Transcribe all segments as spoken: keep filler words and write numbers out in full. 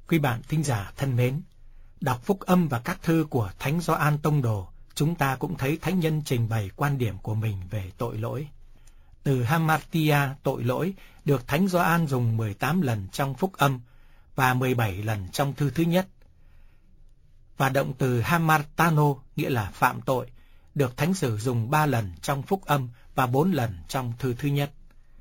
Quý bạn thính giả thân mến, đọc phúc âm và các thư của Thánh Gioan Tông Đồ, chúng ta cũng thấy thánh nhân trình bày quan điểm của mình về tội lỗi. Từ hamartia, tội lỗi, được Thánh Gioan dùng mười tám lần trong phúc âm và mười bảy lần trong thư thứ nhất. Và động từ hamartano, nghĩa là phạm tội, được Thánh sử dùng ba lần trong phúc âm và bốn lần trong thư thứ nhất.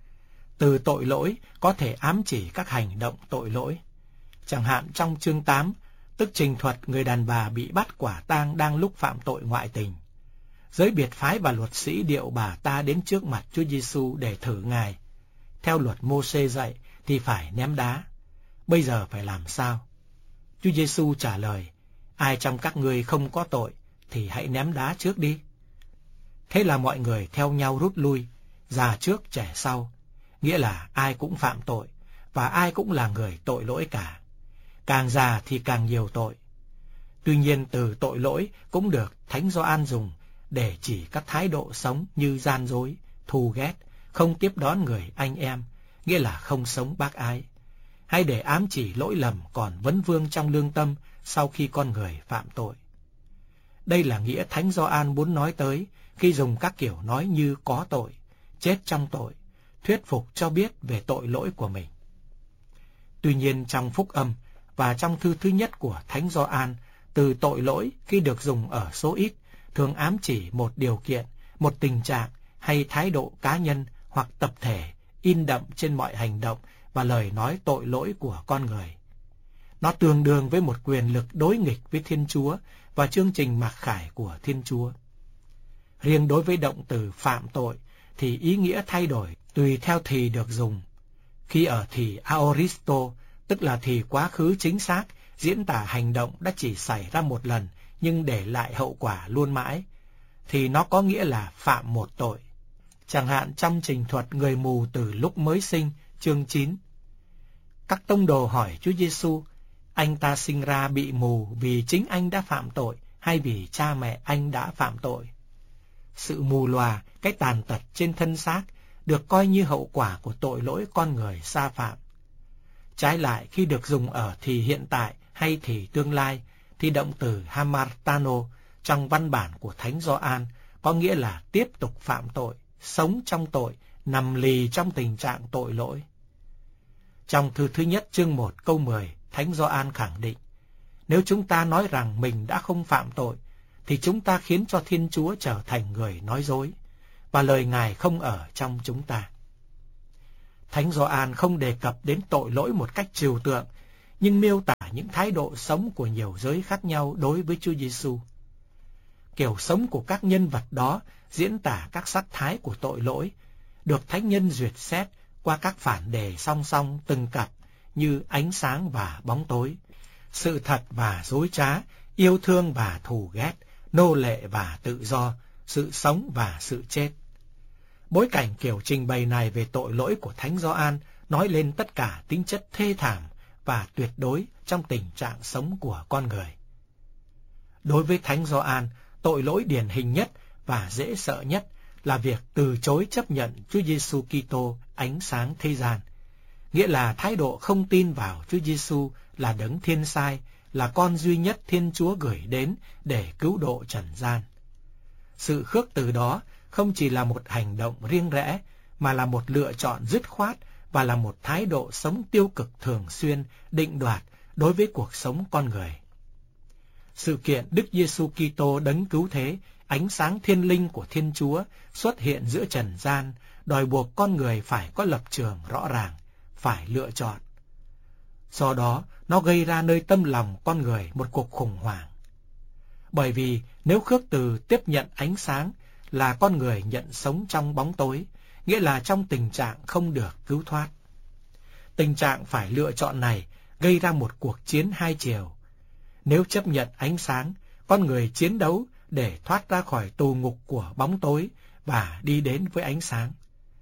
Từ tội lỗi có thể ám chỉ các hành động tội lỗi. Chẳng hạn trong chương tám, tức trình thuật người đàn bà bị bắt quả tang đang lúc phạm tội ngoại tình. Giới biệt phái và luật sĩ điệu bà ta đến trước mặt Chúa Giêsu để thử Ngài. Theo luật Mô-sê dạy thì phải ném đá. Bây giờ phải làm sao? Chúa Giêsu trả lời, ai trong các ngươi không có tội thì hãy ném đá trước đi. Thế là mọi người theo nhau rút lui, già trước trẻ sau, nghĩa là ai cũng phạm tội và ai cũng là người tội lỗi cả. Càng già thì càng nhiều tội. Tuy nhiên từ tội lỗi cũng được Thánh Gioan dùng để chỉ các thái độ sống như gian dối, thù ghét, không tiếp đón người anh em, nghĩa là không sống bác ái, hay để ám chỉ lỗi lầm còn vấn vương trong lương tâm sau khi con người phạm tội. Đây là nghĩa Thánh Gioan muốn nói tới khi dùng các kiểu nói như có tội, chết trong tội, thuyết phục cho biết về tội lỗi của mình. Tuy nhiên trong phúc âm và trong thư thứ nhất của Thánh Gioan, từ tội lỗi khi được dùng ở số ít thường ám chỉ một điều kiện, một tình trạng hay thái độ cá nhân hoặc tập thể in đậm trên mọi hành động và lời nói tội lỗi của con người. Nó tương đương với một quyền lực đối nghịch với Thiên Chúa và chương trình mặc khải của Thiên Chúa. Riêng đối với động từ phạm tội thì ý nghĩa thay đổi tùy theo thì được dùng. Khi ở thì aoristo, tức là thì quá khứ chính xác, diễn tả hành động đã chỉ xảy ra một lần nhưng để lại hậu quả luôn mãi, thì nó có nghĩa là phạm một tội. Chẳng hạn trong trình thuật người mù từ lúc mới sinh, chương chín. Các tông đồ hỏi Chúa Giêsu, anh ta sinh ra bị mù vì chính anh đã phạm tội hay vì cha mẹ anh đã phạm tội? Sự mù lòa, cái tàn tật trên thân xác được coi như hậu quả của tội lỗi con người sa phạm. Trái lại, khi được dùng ở thì hiện tại hay thì tương lai, thì động từ hamartano trong văn bản của Thánh Gioan có nghĩa là tiếp tục phạm tội, sống trong tội, nằm lì trong tình trạng tội lỗi. Trong thư thứ nhất chương một câu mười, Thánh Gioan khẳng định, nếu chúng ta nói rằng mình đã không phạm tội, thì chúng ta khiến cho Thiên Chúa trở thành người nói dối, và lời Ngài không ở trong chúng ta. Thánh Gioan không đề cập đến tội lỗi một cách trừu tượng, nhưng miêu tả những thái độ sống của nhiều giới khác nhau đối với Chúa Giêsu. Kiểu sống của các nhân vật đó diễn tả các sắc thái của tội lỗi, được thánh nhân duyệt xét qua các phản đề song song từng cặp như ánh sáng và bóng tối, sự thật và dối trá, yêu thương và thù ghét, nô lệ và tự do, sự sống và sự chết. Bối cảnh kiểu trình bày này về tội lỗi của Thánh Gioan nói lên tất cả tính chất thê thảm và tuyệt đối trong tình trạng sống của con người. Đối với Thánh Gioan, tội lỗi điển hình nhất và dễ sợ nhất là việc từ chối chấp nhận Chúa Giêsu Kitô ánh sáng thế gian, nghĩa là thái độ không tin vào Chúa Giêsu là đấng thiên sai, là con duy nhất Thiên Chúa gửi đến để cứu độ trần gian. Sự khước từ đó không chỉ là một hành động riêng rẽ, mà là một lựa chọn dứt khoát và là một thái độ sống tiêu cực thường xuyên, định đoạt đối với cuộc sống con người. Sự kiện Đức Giêsu Kitô đấng cứu thế, ánh sáng thiên linh của Thiên Chúa xuất hiện giữa trần gian, đòi buộc con người phải có lập trường rõ ràng, phải lựa chọn. Do đó, nó gây ra nơi tâm lòng con người một cuộc khủng hoảng. Bởi vì nếu khước từ tiếp nhận ánh sáng là con người nhận sống trong bóng tối, nghĩa là trong tình trạng không được cứu thoát. Tình trạng phải lựa chọn này gây ra một cuộc chiến hai chiều. Nếu chấp nhận ánh sáng, con người chiến đấu để thoát ra khỏi tù ngục của bóng tối và đi đến với ánh sáng.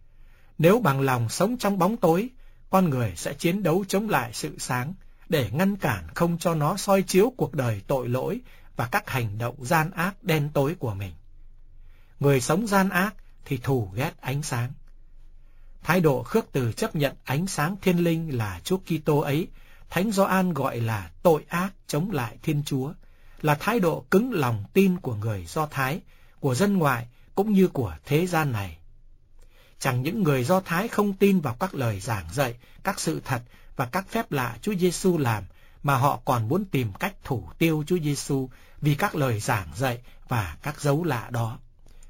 Nếu bằng lòng sống trong bóng tối, con người sẽ chiến đấu chống lại sự sáng để ngăn cản không cho nó soi chiếu cuộc đời tội lỗi và các hành động gian ác đen tối của mình. Người sống gian ác thì thù ghét ánh sáng. Thái độ khước từ chấp nhận ánh sáng thiên linh là Chúa Kitô ấy Thánh Gioan gọi là tội ác chống lại Thiên Chúa, là thái độ cứng lòng tin của người Do Thái, của dân ngoại cũng như của thế gian này. Chẳng những người Do Thái không tin vào các lời giảng dạy, các sự thật và các phép lạ Chúa Giêsu làm, mà họ còn muốn tìm cách thủ tiêu Chúa Giêsu vì các lời giảng dạy và các dấu lạ đó.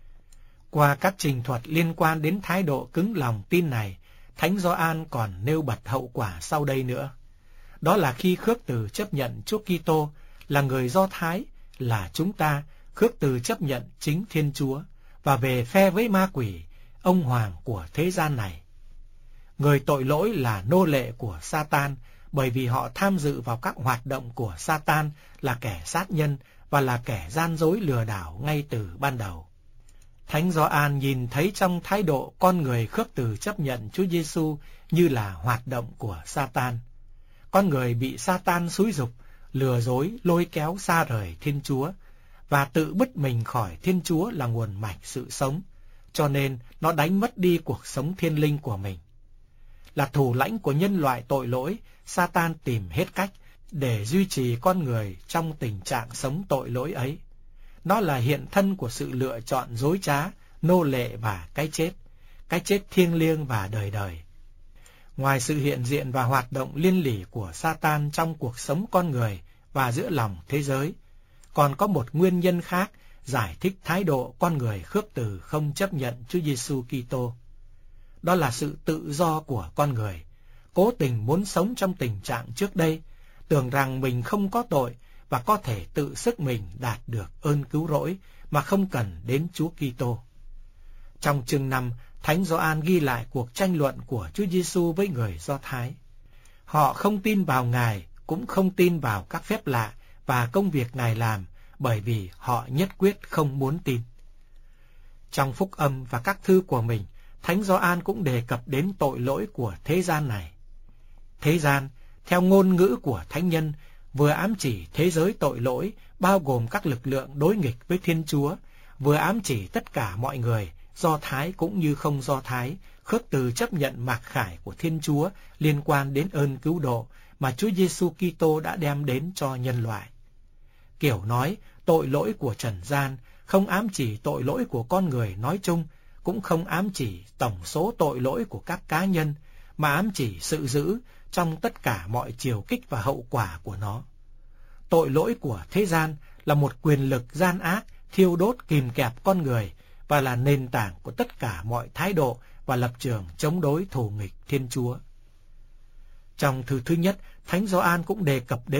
Qua các trình thuật liên quan đến thái độ cứng lòng tin này, Thánh Gioan còn nêu bật hậu quả sau đây nữa. Đó là khi khước từ chấp nhận Chúa Kitô là người Do Thái, là chúng ta khước từ chấp nhận chính Thiên Chúa và về phe với ma quỷ, ông hoàng của thế gian này. Người tội lỗi là nô lệ của Satan, bởi vì họ tham dự vào các hoạt động của Satan, là kẻ sát nhân và là kẻ gian dối lừa đảo ngay từ ban đầu. Thánh Gioan nhìn thấy trong thái độ con người khước từ chấp nhận Chúa Giêsu như là hoạt động của Satan. Con người bị Satan xúi giục, lừa dối, lôi kéo xa rời Thiên Chúa và tự bứt mình khỏi Thiên Chúa là nguồn mạch sự sống, cho nên nó đánh mất đi cuộc sống thiên linh của mình. Là thủ lãnh của nhân loại tội lỗi, Satan tìm hết cách để duy trì con người trong tình trạng sống tội lỗi ấy. Nó là hiện thân của sự lựa chọn dối trá, nô lệ và cái chết, cái chết thiêng liêng và đời đời. Ngoài sự hiện diện và hoạt động liên lỉ của Satan trong cuộc sống con người và giữa lòng thế giới, còn có một nguyên nhân khác giải thích thái độ con người khước từ không chấp nhận Chúa Giêsu Kitô. Đó là sự tự do của con người, cố tình muốn sống trong tình trạng trước đây, tưởng rằng mình không có tội và có thể tự sức mình đạt được ơn cứu rỗi mà không cần đến Chúa Kitô. Trong chương năm, Thánh Gioan ghi lại cuộc tranh luận của Chúa Giêsu với người Do Thái. Họ không tin vào Ngài, cũng không tin vào các phép lạ và công việc Ngài làm, bởi vì họ nhất quyết không muốn tin. Trong phúc âm và các thư của mình, Thánh Gioan cũng đề cập đến tội lỗi của thế gian này. Thế gian, theo ngôn ngữ của thánh nhân, vừa ám chỉ thế giới tội lỗi, bao gồm các lực lượng đối nghịch với Thiên Chúa, vừa ám chỉ tất cả mọi người, Do Thái cũng như không Do Thái, khước từ chấp nhận mặc khải của Thiên Chúa liên quan đến ơn cứu độ mà Chúa Giêsu Kitô đã đem đến cho nhân loại. Kiểu nói, tội lỗi của trần gian không ám chỉ tội lỗi của con người nói chung, cũng không ám chỉ tổng số tội lỗi của các cá nhân, mà ám chỉ sự dữ trong tất cả mọi chiều kích và hậu quả của nó. Tội lỗi của thế gian là một quyền lực gian ác, thiêu đốt kìm kẹp con người và là nền tảng của tất cả mọi thái độ và lập trường chống đối thù nghịch Thiên Chúa. Trong thư thứ nhất, Thánh Gioan cũng đề cập đến